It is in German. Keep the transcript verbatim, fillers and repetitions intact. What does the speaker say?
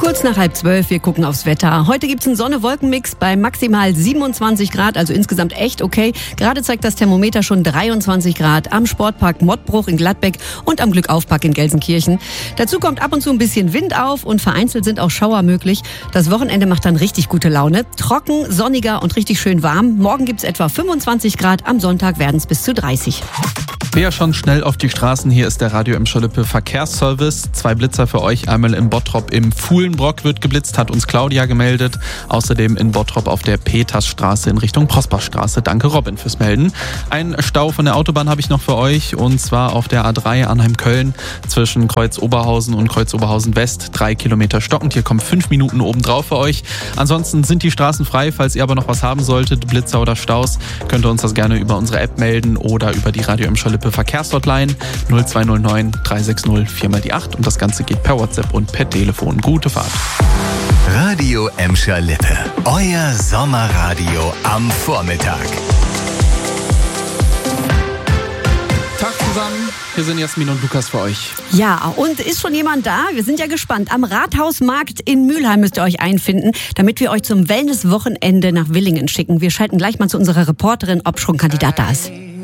Kurz nach halb zwölf, wir gucken aufs Wetter. Heute gibt's einen Sonne-Wolken-Mix bei maximal siebenundzwanzig Grad, also insgesamt echt okay. Gerade zeigt das Thermometer schon dreiundzwanzig Grad am Sportpark Mottbruch in Gladbeck und am Glückaufpark in Gelsenkirchen. Dazu kommt ab und zu ein bisschen Wind auf und vereinzelt sind auch Schauer möglich. Das Wochenende macht dann richtig gute Laune. Trocken, sonniger und richtig schön warm. Morgen gibt's etwa fünfundzwanzig Grad, am Sonntag werden's bis zu dreißig. Wir schon schnell auf die Straßen. Hier ist der Radio Emscher Lippe Verkehrsservice. Zwei Blitzer für euch. Einmal in Bottrop im Fuhlenbrock wird geblitzt, hat uns Claudia gemeldet. Außerdem in Bottrop auf der Petersstraße in Richtung Prosperstraße. Danke Robin fürs Melden. Ein Stau von der Autobahn habe ich noch für euch, und zwar auf der A drei Arnheim-Köln zwischen Kreuz Oberhausen und Kreuz Oberhausen West. Drei Kilometer stockend. Hier kommen fünf Minuten obendrauf für euch. Ansonsten sind die Straßen frei. Falls ihr aber noch was haben solltet, Blitzer oder Staus, könnt ihr uns das gerne über unsere App melden oder über die Radio Emscher Lippe Verkehrshotline null zwei null neun drei sechs null vier mal die acht, und das Ganze geht per WhatsApp und per Telefon. Gute Fahrt. Radio Emscher Lippe, euer Sommerradio am Vormittag. Tag zusammen, hier sind Jasmin und Lukas für euch. Ja, und ist schon jemand da? Wir sind ja gespannt. Am Rathausmarkt in Mülheim müsst ihr euch einfinden, damit wir euch zum Wellness-Wochenende nach Willingen schicken. Wir schalten gleich mal zu unserer Reporterin, ob schon Kandidat da ist.